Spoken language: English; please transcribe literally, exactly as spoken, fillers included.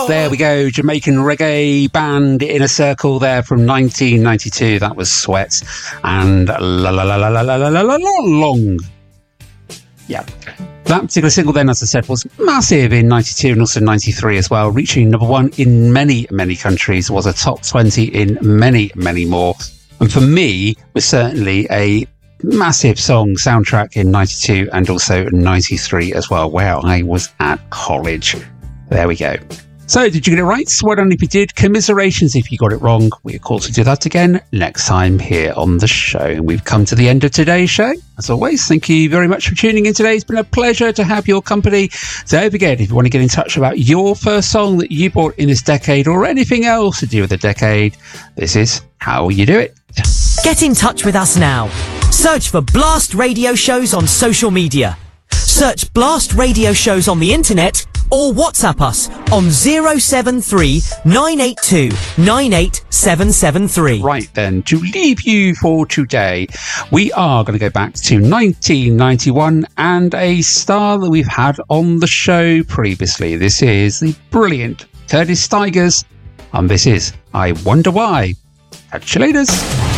There we go. Jamaican reggae band Inner Circle there from nineteen ninety-two. That was Sweats and la la la la la la la la la long. Yeah. That particular single then, as I said, was massive in ninety-two and also ninety-three as well, reaching number one in many, many countries, was a top twenty in many, many more. And for me, was certainly a massive song soundtrack in ninety-two and also ninety-three as well, where I was at college. There we go. So, did you get it right? Well done if you did. Commiserations if you got it wrong. We, of course, will do that again next time here on the show. And we've come to the end of today's show. As always, thank you very much for tuning in today. It's been a pleasure to have your company. So, don't forget, if you want to get in touch about your first song that you bought in this decade or anything else to do with the decade, this is how you do it. Get in touch with us now. Search for Blast Radio Shows on social media. Search Blast Radio Shows on the internet or WhatsApp us on zero seven three nine eight two nine eight seven seven three. Right then, to leave you for today, we are going to go back to nineteen ninety-one and a star that we've had on the show previously. This is the brilliant Curtis Stigers, and this is I Wonder Why. Catch you later.